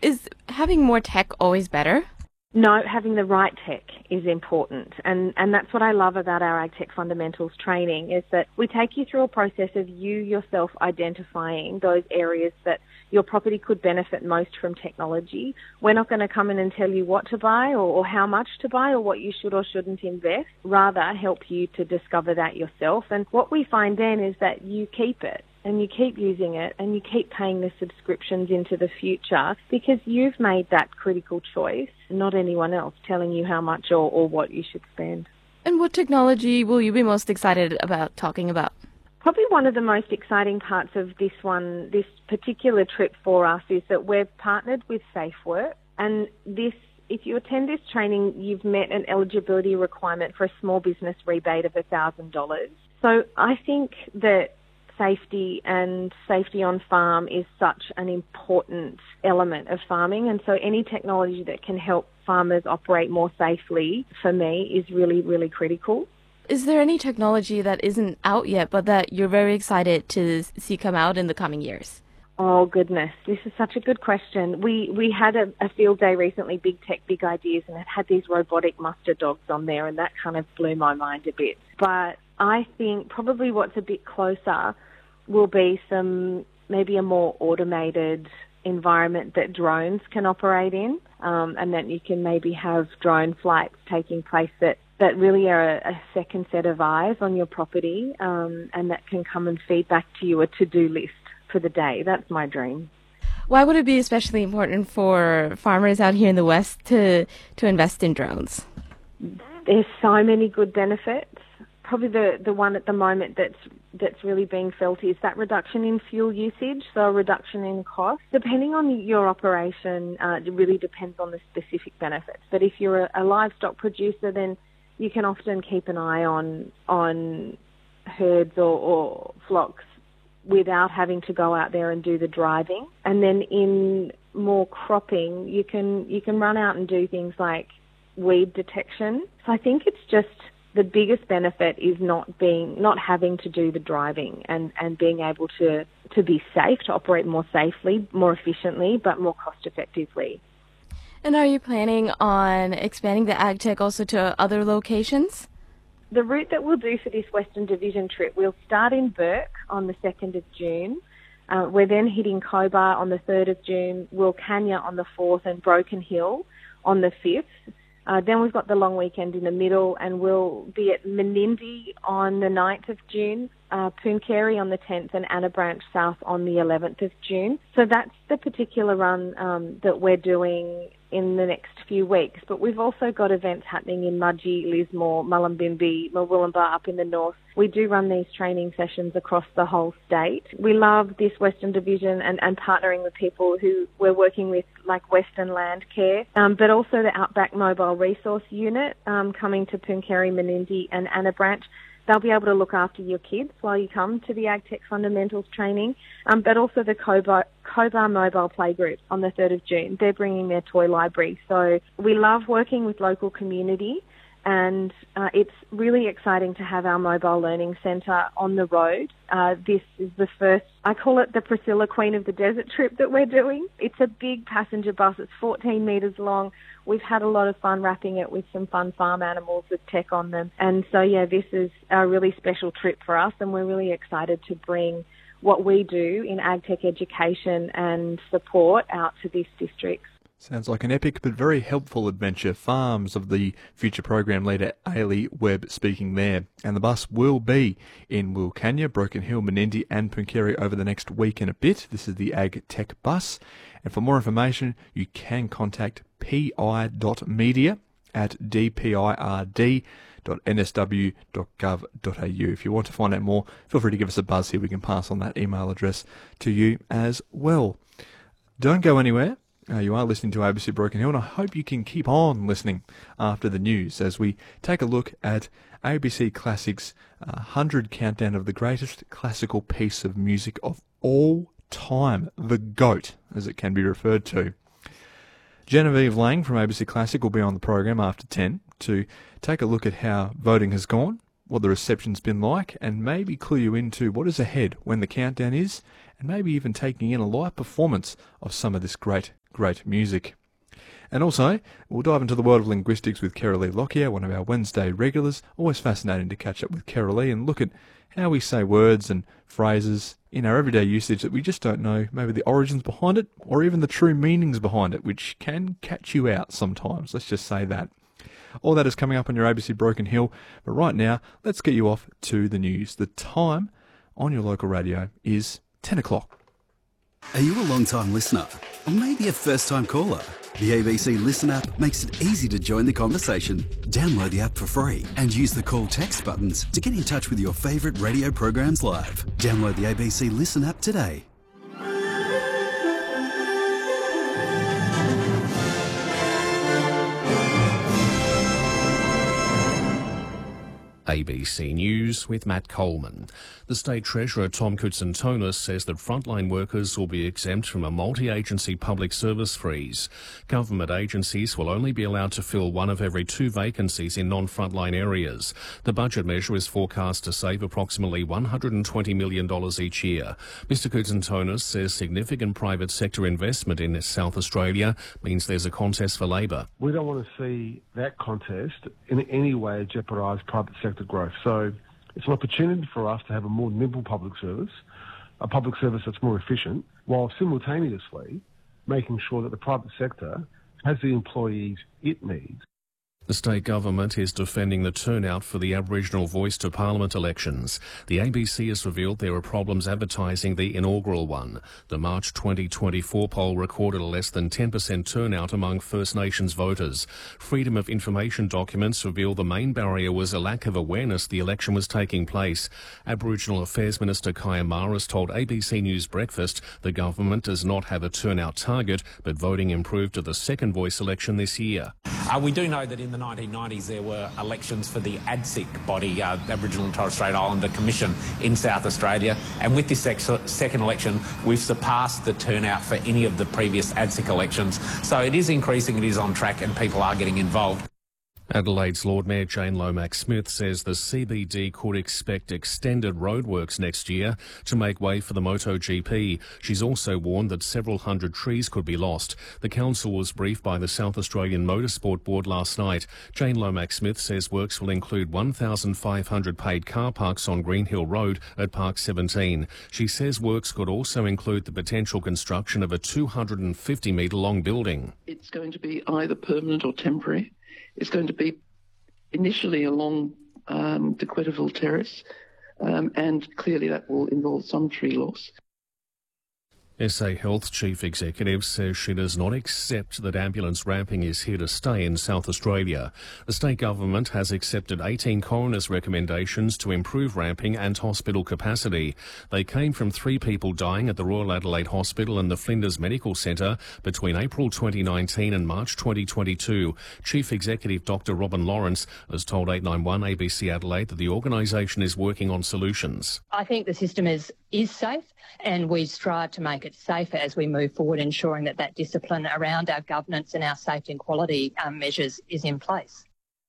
Is having more tech always better? No, having the right tech is important. And that's what I love about our AgTech Fundamentals training is that we take you through a process of you yourself identifying those areas that your property could benefit most from technology. We're not going to come in and tell you what to buy or how much to buy or what you should or shouldn't invest, rather help you to discover that yourself. And what we find then is that you keep it. And you keep using it and you keep paying the subscriptions into the future because you've made that critical choice, not anyone else telling you how much or what you should spend. And what technology will you be most excited about talking about? Probably one of the most exciting parts of this particular trip for us is that we've partnered with SafeWork, and if you attend this training, you've met an eligibility requirement for a small business rebate of $1,000. So I think that safety and safety on farm is such an important element of farming, and so any technology that can help farmers operate more safely, for me, is really, really critical. Is there any technology that isn't out yet but that you're very excited to see come out in the coming years? Oh, goodness. This is such a good question. We had a field day recently, Big Tech, Big Ideas, and it had these robotic muster dogs on there, and that kind of blew my mind a bit. But I think probably what's a bit closer will be maybe a more automated environment that drones can operate in, and that you can maybe have drone flights taking place that really are a second set of eyes on your property, and that can come and feed back to you a to-do list for the day. That's my dream. Why would it be especially important for farmers out here in the West to invest in drones? There's so many good benefits. Probably the one at the moment that's really being felt is that reduction in fuel usage, so a reduction in cost. Depending on your operation, it really depends on the specific benefits. But if you're a livestock producer, then you can often keep an eye on herds or flocks without having to go out there and do the driving. And then in more cropping, you can run out and do things like weed detection. So I think it's just the biggest benefit is not having to do the driving and being able to be safe, to operate more safely, more efficiently, but more cost effectively. And are you planning on expanding the AgTech also to other locations? The route that we'll do for this Western Division trip, we'll start in Bourke on the 2nd of June. We're then hitting Cobar on the 3rd of June, Wilcannia on the 4th, and Broken Hill on the 5th. Then we've got the long weekend in the middle, and we'll be at Menindee on the 9th of June, Pooncarie on the 10th, and Anna Branch South on the 11th of June. So that's the particular run that we're doing in the next few weeks. But we've also got events happening in Mudgee, Lismore, Mullumbimby, Murwillumbah up in the north. We do run these training sessions across the whole state. We love this Western Division and partnering with people who we're working with, like Western Land Care, but also the Outback Mobile Resource Unit coming to Pooncarie, Menindee and Anna Branch. They'll be able to look after your kids while you come to the AgTech Fundamentals training, but also the Cobar Mobile Playgroup on the 3rd of June. They're bringing their toy library. So we love working with local community, and it's really exciting to have our mobile learning centre on the road. This is the first, I call it the Priscilla Queen of the Desert trip that we're doing. It's a big passenger bus. It's 14 metres long. We've had a lot of fun wrapping it with some fun farm animals with tech on them. And so, yeah, this is a really special trip for us, and we're really excited to bring what we do in AgTech education and support out to this district. Sounds like an epic but very helpful adventure. Farms of the future program leader Ailey Webb speaking there. And the bus will be in Wilcannia, Broken Hill, Menindee and Pooncarie over the next week and a bit. This is the Ag Tech bus. And for more information, you can contact pi.media@dpird.nsw.gov.au. If you want to find out more, feel free to give us a buzz here. We can pass on that email address to you as well. Don't go anywhere. You are listening to ABC Broken Hill, and I hope you can keep on listening after the news as we take a look at ABC Classics' 100 countdown of the greatest classical piece of music of all time, the GOAT, as it can be referred to. Genevieve Lang from ABC Classic will be on the program after 10 to take a look at how voting has gone, what the reception's been like, and maybe clue you into what is ahead when the countdown is, and maybe even taking in a live performance of some of this great great music. And also, we'll dive into the world of linguistics with Keralee Lockyer, one of our Wednesday regulars. Always fascinating to catch up with Keralee and look at how we say words and phrases in our everyday usage that we just don't know maybe the origins behind it or even the true meanings behind it, which can catch you out sometimes. Let's just say that. All that is coming up on your ABC Broken Hill. But right now, let's get you off to the news. The time on your local radio is 10 o'clock. Are you a long-time listener? Or maybe a first-time caller? The ABC Listen app makes it easy to join the conversation. Download the app for free and use the call text buttons to get in touch with your favourite radio programs live. Download the ABC Listen app today. ABC News with Matt Coleman. The State Treasurer Tom Koutsantonis says that frontline workers will be exempt from a multi-agency public service freeze. Government agencies will only be allowed to fill one of every 2 vacancies in non-frontline areas. The budget measure is forecast to save approximately $120 million each year. Mr Koutsantonis says significant private sector investment in South Australia means there's a contest for labour. We don't want to see that contest in any way jeopardise private sector growth. So it's an opportunity for us to have a more nimble public service, a public service that's more efficient, while simultaneously making sure that the private sector has the employees it needs. The state government is defending the turnout for the Aboriginal Voice to Parliament elections. The ABC has revealed there are problems advertising the inaugural one. The March 2024 poll recorded a less than 10% turnout among First Nations voters. Freedom of Information documents reveal the main barrier was a lack of awareness the election was taking place. Aboriginal Affairs Minister Kaya Maris told ABC News Breakfast the government does not have a turnout target, but voting improved to the second voice election this year. We do know that in the 1990s there were elections for the ADSIC body, Aboriginal and Torres Strait Islander Commission in South Australia, and with this second election we've surpassed the turnout for any of the previous ADSIC elections. So it is increasing, it is on track, and people are getting involved. Adelaide's Lord Mayor Jane Lomax-Smith says the CBD could expect extended roadworks next year to make way for the MotoGP. She's also warned that several hundred trees could be lost. The council was briefed by the South Australian Motorsport Board last night. Jane Lomax-Smith says works will include 1,500 paid car parks on Green Hill Road at Park 17. She says works could also include the potential construction of a 250-metre long building. It's going to be either permanent or temporary. It's going to be initially along De Quetterville Terrace, and clearly that will involve some tree loss. SA Health Chief Executive says she does not accept that ambulance ramping is here to stay in South Australia. The state government has accepted 18 coroners' recommendations to improve ramping and hospital capacity. They came from 3 people dying at the Royal Adelaide Hospital and the Flinders Medical Centre between April 2019 and March 2022. Chief Executive Dr Robin Lawrence has told 891 ABC Adelaide that the organisation is working on solutions. I think the system is safe, and we strive to make it safer as we move forward, ensuring that discipline around our governance and our safety and quality measures is in place.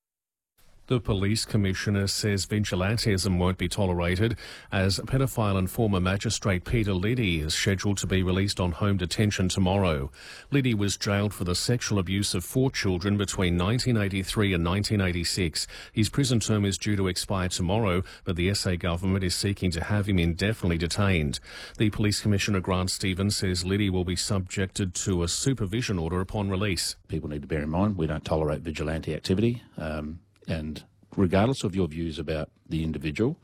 The police commissioner says vigilantism won't be tolerated as pedophile and former magistrate Peter Liddy is scheduled to be released on home detention tomorrow. Liddy was jailed for the sexual abuse of 4 children between 1983 and 1986. His prison term is due to expire tomorrow, but the SA government is seeking to have him indefinitely detained. The police commissioner Grant Stevens says Liddy will be subjected to a supervision order upon release. People need to bear in mind we don't tolerate vigilante activity. And regardless of your views about the individual,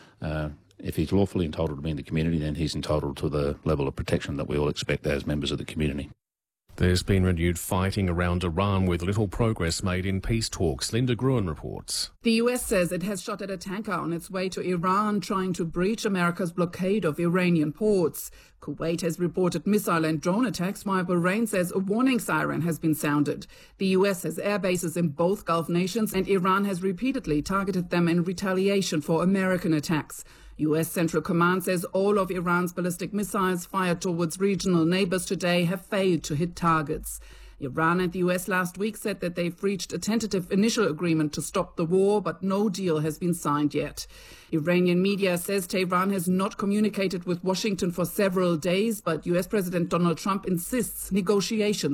if he's lawfully entitled to be in the community, then he's entitled to the level of protection that we all expect as members of the community. There's been renewed fighting around Iran with little progress made in peace talks. Linda Gruen reports. The US says it has shot at a tanker on its way to Iran trying to breach America's blockade of Iranian ports. Kuwait has reported missile and drone attacks, while Bahrain says a warning siren has been sounded. The US has air bases in both Gulf nations, and Iran has repeatedly targeted them in retaliation for American attacks. US Central Command says all of Iran's ballistic missiles fired towards regional neighbors today have failed to hit targets. Iran and the US last week said that they've reached a tentative initial agreement to stop the war, but no deal has been signed yet. Iranian media says Tehran has not communicated with Washington for several days, but US President Donald Trump insists negotiations